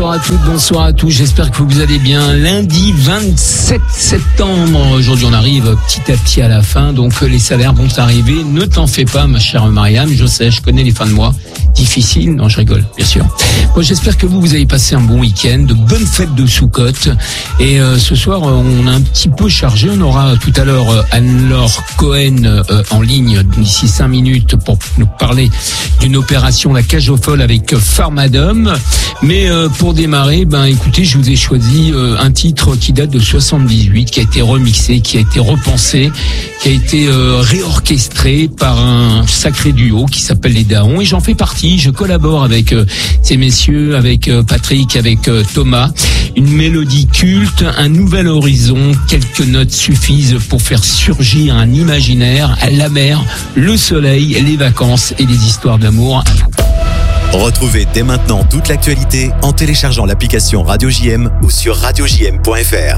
bonsoir à toutes, bonsoir à tous, j'espère que vous allez bien. Lundi 27 septembre, aujourd'hui on arrive petit à petit à la fin, donc les salaires vont arriver. Ne t'en fais pas ma chère Mariam, je sais, je connais les fins de mois difficiles, non je rigole bien sûr. Bon, j'espère que vous avez passé un bon week-end, de bonnes fêtes de Soukhot. Et ce soir on a un petit peu chargé, on aura tout à l'heure Anne-Laure Cohen en ligne d'ici 5 minutes pour nous parler d'une opération La Cage aux Folles avec Pharmadome. Mais pour démarrer, écoutez, je vous ai choisi un titre qui date de 78, qui a été remixé, qui a été repensé, qui a été réorchestré par un sacré duo qui s'appelle les Daons. Et j'en fais partie, je collabore avec ces messieurs, avec Patrick, avec Thomas. Une mélodie culte, un nouvel horizon, quelques notes suffisent pour faire surgir un imaginaire, la mer, le soleil, les vacances et les histoires d'amour. Retrouvez dès maintenant toute l'actualité en téléchargeant l'application Radio JM ou sur radiojm.fr.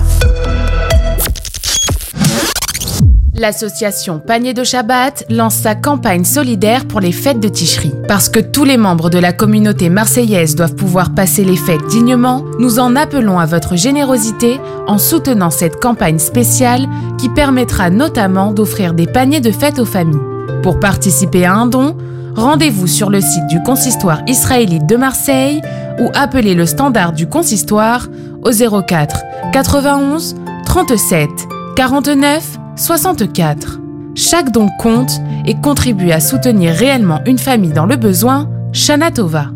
L'association Panier de Shabbat lance sa campagne solidaire pour les fêtes de Tishri. Parce que tous les membres de la communauté marseillaise doivent pouvoir passer les fêtes dignement, nous en appelons à votre générosité en soutenant cette campagne spéciale qui permettra notamment d'offrir des paniers de fêtes aux familles. Pour participer à un don, rendez-vous sur le site du consistoire israélite de Marseille ou appelez le standard du consistoire au 04 91 37 49 64. Chaque don compte et contribue à soutenir réellement une famille dans le besoin. Shana Tova.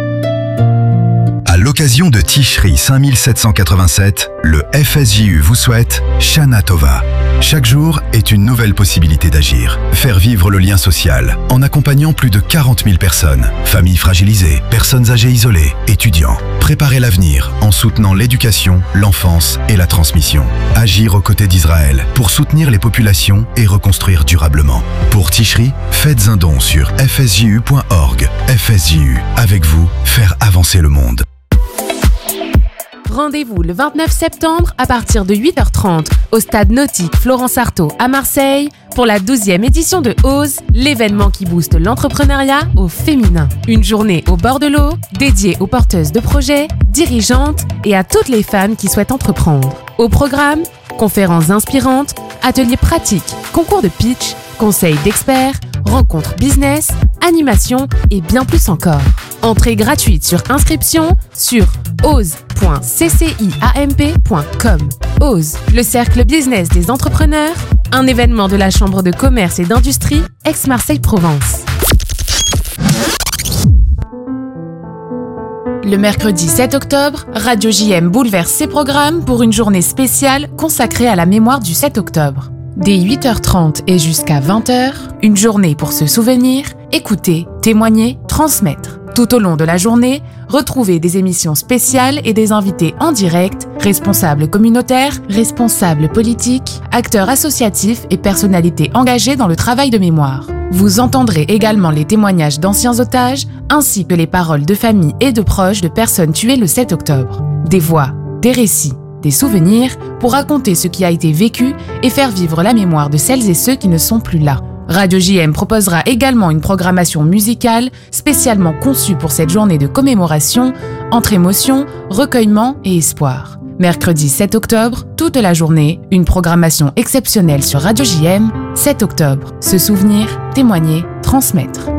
À l'occasion de Tishri 5787, le FSJU vous souhaite Shana Tova. Chaque jour est une nouvelle possibilité d'agir. Faire vivre le lien social en accompagnant plus de 40 000 personnes, familles fragilisées, personnes âgées isolées, étudiants. Préparer l'avenir en soutenant l'éducation, l'enfance et la transmission. Agir aux côtés d'Israël pour soutenir les populations et reconstruire durablement. Pour Tishri, faites un don sur fsju.org. FSJU, avec vous, faire avancer le monde. Rendez-vous le 29 septembre à partir de 8h30 au stade nautique Florence Artaud à Marseille pour la 12e édition de Ose, l'événement qui booste l'entrepreneuriat au féminin. Une journée au bord de l'eau dédiée aux porteuses de projets, dirigeantes et à toutes les femmes qui souhaitent entreprendre. Au programme, conférences inspirantes, ateliers pratiques, concours de pitch, conseils d'experts, rencontres business, animation et bien plus encore. Entrée gratuite sur inscription sur ose.cciamp.com. Ose, le cercle business des entrepreneurs, un événement de la Chambre de commerce et d'industrie Aix-Marseille-Provence. Le mercredi 7 octobre, Radio JM bouleverse ses programmes pour une journée spéciale consacrée à la mémoire du 7 octobre. Dès 8h30 et jusqu'à 20h, une journée pour se souvenir, écouter, témoigner, transmettre. Tout au long de la journée, retrouvez des émissions spéciales et des invités en direct, responsables communautaires, responsables politiques, acteurs associatifs et personnalités engagées dans le travail de mémoire. Vous entendrez également les témoignages d'anciens otages, ainsi que les paroles de familles et de proches de personnes tuées le 7 octobre. Des voix, des récits, des souvenirs pour raconter ce qui a été vécu et faire vivre la mémoire de celles et ceux qui ne sont plus là. Radio JM proposera également une programmation musicale spécialement conçue pour cette journée de commémoration entre émotion, recueillement et espoir. Mercredi 7 octobre, toute la journée, une programmation exceptionnelle sur Radio JM. 7 octobre, se souvenir, témoigner, transmettre.